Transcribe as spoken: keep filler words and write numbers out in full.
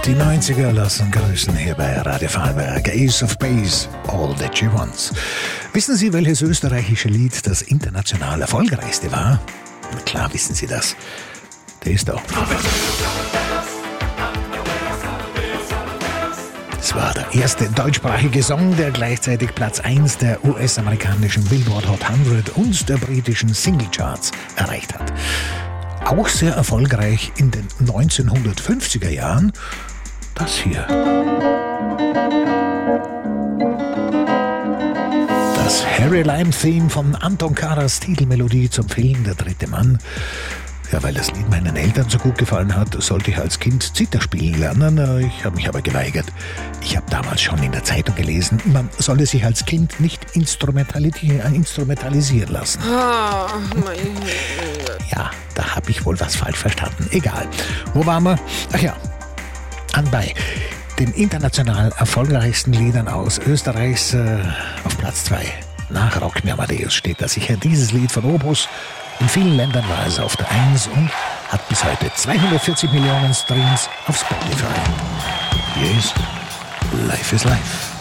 Die neunziger lassen grüßen hier bei Radio Vorarlberg. Ace of Base, All That She Wants. Wissen Sie, welches österreichische Lied das international erfolgreichste war? Na klar wissen Sie das. Der ist da. Es war der erste deutschsprachige Song, der gleichzeitig Platz eins der U S-amerikanischen Billboard Hot hundert und der britischen Singlecharts erreicht hat. Auch sehr erfolgreich in den neunzehnhundertfünfziger Jahren das hier. Das Harry Lime-Theme von Anton Karas Titelmelodie zum Film Der dritte Mann. Ja, weil das Lied meinen Eltern so gut gefallen hat, sollte ich als Kind Zither spielen lernen. Ich habe mich aber geweigert. Ich habe damals schon in der Zeitung gelesen, man solle sich als Kind nicht instrumentalisieren lassen. Oh, mein Ja, da habe ich wohl was falsch verstanden. Egal. Wo waren wir? Ach ja, anbei den international erfolgreichsten Liedern aus Österreichs äh, auf Platz zwei. Nach Rock mir Amadeus steht da sicher dieses Lied von Opus. In vielen Ländern war es auf der eins und hat bis heute zweihundertvierzig Millionen Streams auf Spotify. Hier ist Life is Life.